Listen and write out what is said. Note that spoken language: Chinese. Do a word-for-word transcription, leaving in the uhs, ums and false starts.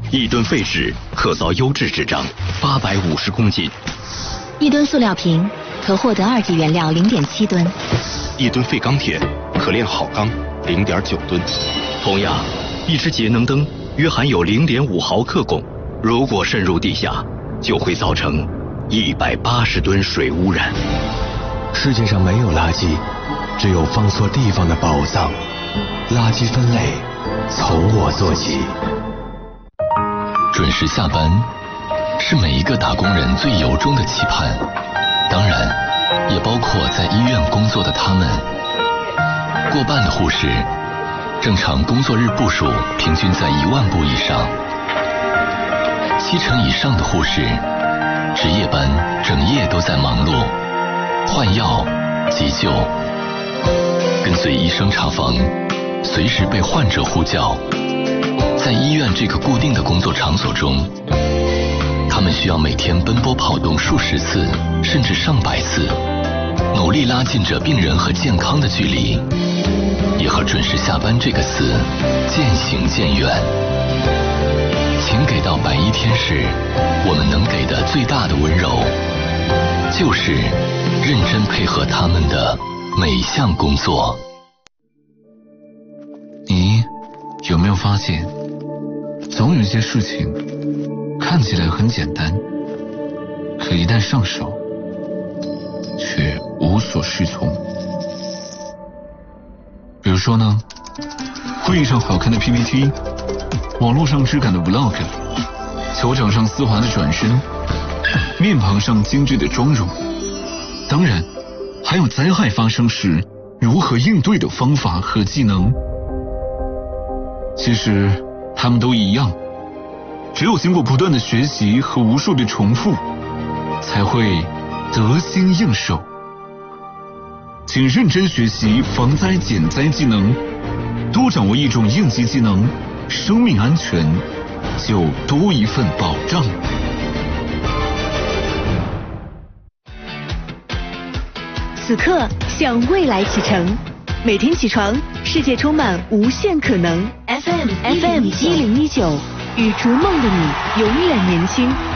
一吨废纸可造优质纸张八百五十公斤， 一吨塑料瓶可获得二级原料零点七吨， 一吨废钢铁可炼好钢零点九吨。同样，一只节能灯约含有零点五毫克汞，如果渗入地下，就会造成一百八十吨水污染。 世界上没有垃圾，只有放错地方的宝藏。垃圾分类从我做起。 准时下班是每一个打工人最由衷的期盼，当然也包括在医院工作的他们。过半的护士正常工作日部数平均在一万步以上，七成以上的护士值夜班，整夜都在忙碌，换药、急救，跟随医生查房，随时被患者呼叫。在医院这个固定的工作场所中，他们需要每天奔波跑动数十次，甚至上百次，努力拉近着病人和健康的距离，也和准时下班这个词渐行渐远。请给到白衣天使我们能给的最大的温柔，就是认真配合他们的每项工作。 你有没有发现，总有一些事情看起来很简单，可一旦上手却无所适从。比如说呢，会议上好看的 P P T， 网络上质感的 Vlog， 球场上丝滑的转身，面庞上精致的妆容，当然还有灾害发生时如何应对的方法和技能。其实他们都一样，只有经过不断的学习和无数的重复，才会得心应手。请认真学习防灾减灾技能，多掌握一种应急技能，生命安全就多一份保障。 此刻向未来启程，每天起床，世界充满无限可能。F M F M 一零一九，与逐梦的你永远年轻。